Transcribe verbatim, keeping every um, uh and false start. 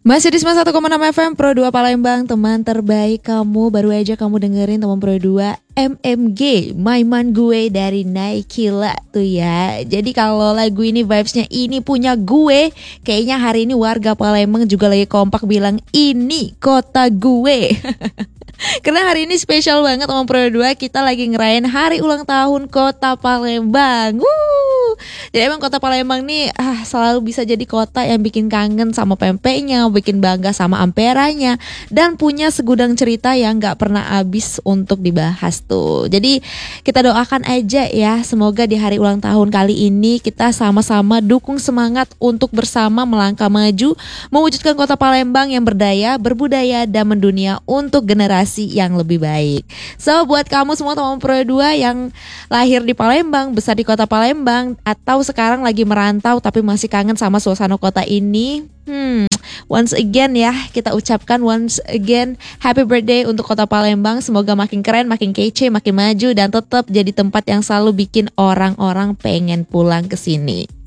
Masih di sembilan puluh satu koma enam F M Pro dua Palembang, teman terbaik kamu. Baru aja kamu dengerin teman Pro dua M M G, Maiman Gue dari Naikila tuh ya. Jadi kalau lagu ini vibesnya ini punya gue, kayaknya hari ini warga Palembang juga lagi kompak bilang ini kota gue. Karena hari ini spesial banget teman Pro dua, kita lagi ngerayain hari ulang tahun kota Palembang. Wuh. Jadi emang kota Palembang nih ah, selalu bisa jadi kota yang bikin kangen sama pempeknya, bikin bangga sama amperanya, dan punya segudang cerita yang gak pernah habis untuk dibahas tuh. Jadi kita doakan aja ya, semoga di hari ulang tahun kali ini kita sama-sama dukung semangat untuk bersama melangkah maju, mewujudkan kota Palembang yang berdaya, berbudaya, dan mendunia untuk generasi yang lebih baik. So buat kamu semua teman Pro dua yang lahir di Palembang, besar di kota Palembang, atau sekarang lagi merantau tapi masih kangen sama suasana kota ini, Hmm, once again ya, kita ucapkan once again happy birthday untuk kota Palembang. Semoga makin keren, makin kece, makin maju, dan tetap jadi tempat yang selalu bikin orang-orang pengen pulang ke sini.